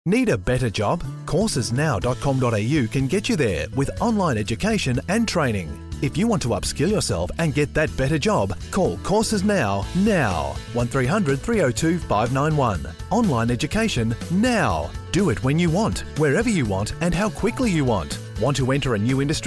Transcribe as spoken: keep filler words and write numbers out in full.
Need a better job? courses now dot com dot a u can get you there with online education and training. If you want to upskill yourself and get that better job, call Courses Now, now. one three hundred, three oh two, five nine one. Online education now. Do it when you want, wherever you want, and how quickly you want. Want to enter a new industry?